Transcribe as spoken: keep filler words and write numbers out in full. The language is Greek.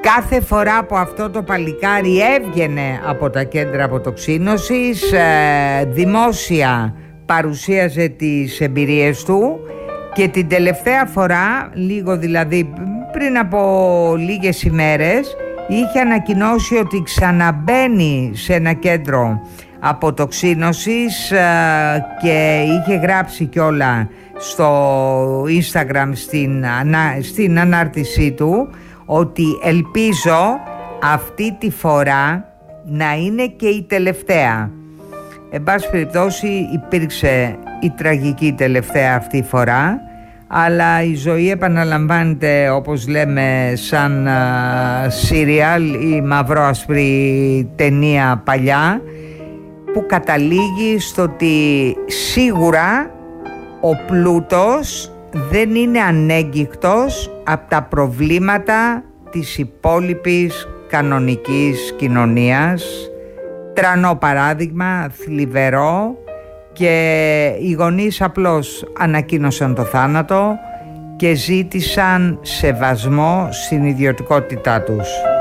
Κάθε φορά που αυτό το παλικάρι έβγαινε από τα κέντρα αποτοξίνωσης, ε, δημόσια παρουσίαζε τις εμπειρίες του, και την τελευταία φορά, λίγο δηλαδή πριν από λίγες ημέρες, είχε ανακοινώσει ότι ξαναμπαίνει σε ένα κέντρο αποτοξίνωσης ε, και είχε γράψει κιόλα στο Instagram στην, ανά, στην ανάρτησή του ότι ελπίζω αυτή τη φορά να είναι και η τελευταία. Εν πάση περιπτώσει υπήρξε η τραγική τελευταία αυτή φορά, αλλά η ζωή επαναλαμβάνεται, όπως λέμε, σαν σύριαλ ή μαυρόασπρη ταινία παλιά, που καταλήγει στο ότι σίγουρα ο πλούτος δεν είναι ανέγκυκτος από τα προβλήματα της υπόλοιπης κανονικής κοινωνίας. Τρανό παράδειγμα, θλιβερό, και οι γονείς απλώς ανακοίνωσαν το θάνατο και ζήτησαν σεβασμό στην ιδιωτικότητά τους.